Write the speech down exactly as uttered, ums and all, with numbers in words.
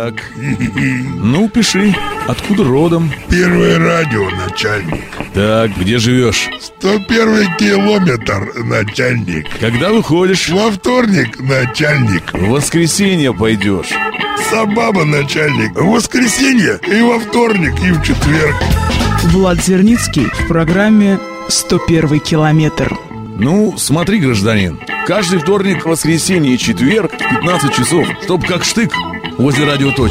Так. Ну, пиши. Откуда родом? Первое радио, начальник. Так, где живешь? сто первый километр, начальник. Когда выходишь? Во вторник, начальник. В воскресенье пойдешь. Сабаба, начальник. В воскресенье и во вторник, и в четверг. Влад Зерницкий в программе «сто первый километр». Ну, смотри, гражданин, каждый вторник, воскресенье и четверг в пятнадцать часов, чтоб как штык возле радиоточки.